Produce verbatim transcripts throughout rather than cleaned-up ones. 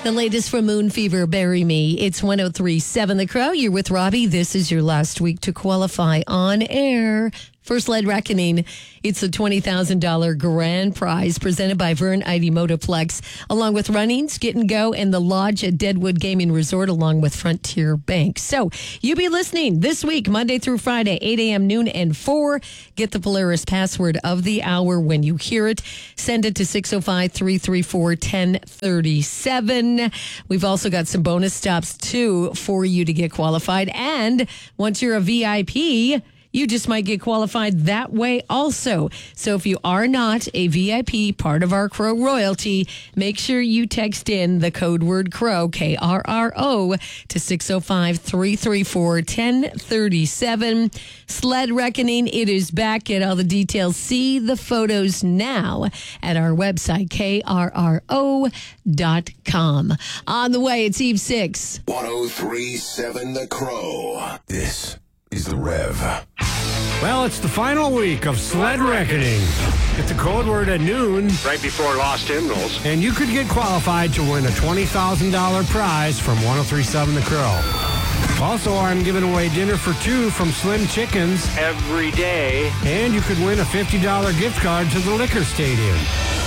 The latest from Moon Fever, Bury Me. It's one oh three point seven The Crow. You're with Robbie. This is your last week to qualify on air for Sled Reckoning. It's a twenty thousand dollars grand prize presented by Vern Ivy Motorplex, along with Running, Skit and Go, and the Lodge at Deadwood Gaming Resort, along with Frontier Bank. So you be listening this week, Monday through Friday, eight a.m., noon, and four. Get the Polaris password of the hour when you hear it. Send it to six oh five, three three four, one oh three seven. We've also got some bonus stops, too, for you to get qualified. And once you're a V I P, you just might get qualified that way also. So if you are not a V I P, part of our Crow royalty, make sure you text in the code word CROW, K R R O, to six oh five, three three four, one oh three seven. Sled Reckoning, it is back. Get all the details. See the photos now at our website, K R R O dot com. On the way, it's Eve six. one oh three point seven The Crow. This is the Rev. Well, it's the final week of Sled Reckoning. Get the code word at noon. Right before Lost Hymnals. And you could get qualified to win a twenty thousand dollars prize from one oh three point seven The Crow. Also, I'm giving away dinner for two from Slim Chickens. Every day. And you could win a fifty dollars gift card to the Liquor Stadium.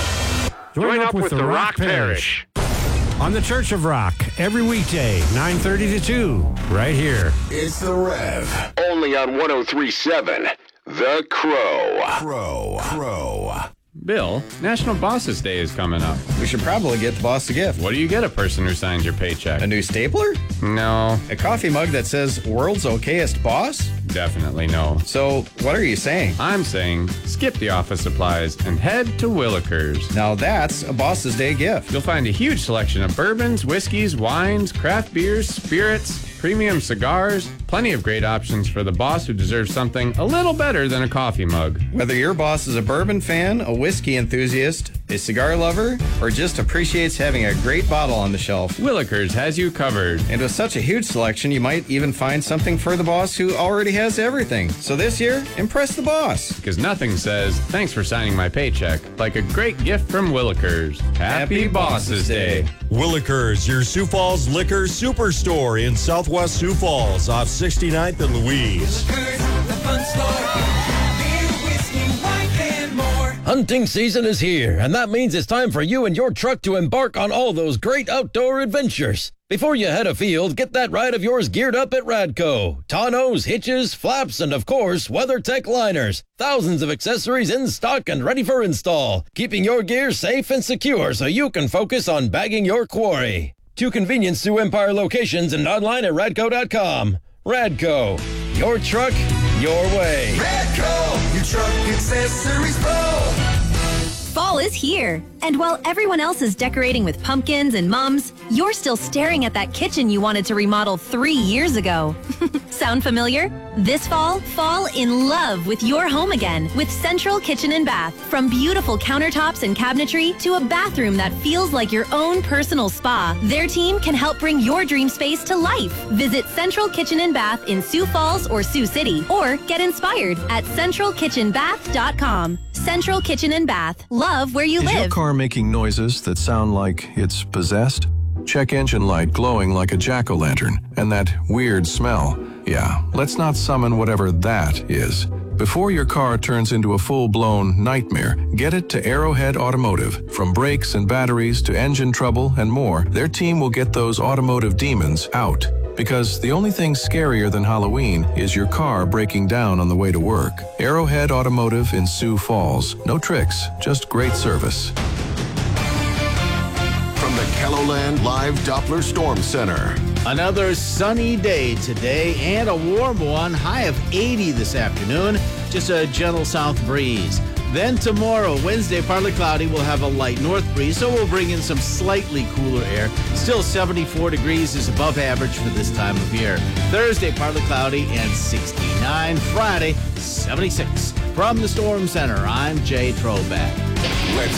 Join, Join up, up with, with the Rock, Rock Parish. Parish. On the Church of Rock, every weekday, nine thirty to two, right here. It's the Rev. Only on one oh three point seven, The Crow. Crow. Crow. Bill, National Bosses Day is coming up. We should probably get the boss a gift. What do you get a person who signs your paycheck? A new stapler? No. A coffee mug that says, World's Okayest Boss? Definitely no. So, what are you saying? I'm saying skip the office supplies and head to Willikers. Now that's a Boss's Day gift. You'll find a huge selection of bourbons, whiskeys, wines, craft beers, spirits, premium cigars, plenty of great options for the boss who deserves something a little better than a coffee mug. Whether your boss is a bourbon fan, a whiskey enthusiast, a cigar lover, or just appreciates having a great bottle on the shelf, Willikers has you covered. And with such a huge selection, you might even find something for the boss who already has everything. So this year, impress the boss. Because nothing says, thanks for signing my paycheck, like a great gift from Willikers. Happy, Happy Bosses Day. Willikers, your Sioux Falls liquor superstore in Southwest Sioux Falls off sixty-ninth and Louise. Hunting season is here, and that means it's time for you and your truck to embark on all those great outdoor adventures. Before you head afield, get that ride of yours geared up at Radco. Tonneaus, hitches, flaps, and of course, WeatherTech liners. Thousands of accessories in stock and ready for install, keeping your gear safe and secure so you can focus on bagging your quarry. Two convenient Sioux Empire locations and online at radco dot com. Radco, your truck, your way. Radco, your truck accessories pro. Fall is here, and while everyone else is decorating with pumpkins and mums, you're still staring at that kitchen you wanted to remodel three years ago. Sound familiar? This fall, fall in love with your home again with Central Kitchen and Bath. From beautiful countertops and cabinetry to a bathroom that feels like your own personal spa, their team can help bring your dream space to life. Visit Central Kitchen and Bath in Sioux Falls or Sioux City, or get inspired at central kitchen bath dot com. Central Kitchen and Bath. Love where you Is live. Is your car making noises that sound like it's possessed? Check engine light glowing like a jack-o'-lantern, and that weird smell. Yeah, let's not summon whatever that is. Before your car turns into a full-blown nightmare, get it to Arrowhead Automotive. From brakes and batteries to engine trouble and more, their team will get those automotive demons out. Because the only thing scarier than Halloween is your car breaking down on the way to work. Arrowhead Automotive in Sioux Falls. No tricks, just great service. From the Kelloland Live Doppler Storm Center. Another sunny day today and a warm one. High of eighty this afternoon. Just a gentle south breeze. Then tomorrow, Wednesday, partly cloudy. We'll have a light north breeze, so we'll bring in some slightly cooler air. Still seventy-four degrees is above average for this time of year. Thursday, partly cloudy and sixty-nine. Friday, seventy-six. From the Storm Center, I'm Jay Troback. Let's